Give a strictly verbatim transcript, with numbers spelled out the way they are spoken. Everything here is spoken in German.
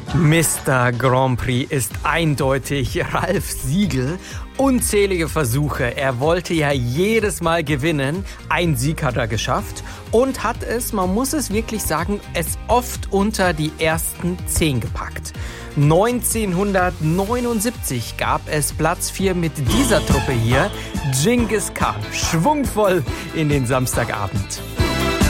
Mister Grand Prix ist eindeutig Ralf Siegel. Unzählige Versuche. Er wollte ja jedes Mal gewinnen. Ein Sieg hat er geschafft und hat es, man muss es wirklich sagen, es oft unter die ersten zehn gepackt. neunzehnhundertneunundsiebzig gab es Platz vier mit dieser Truppe hier. Genghis Khan, schwungvoll in den Samstagabend.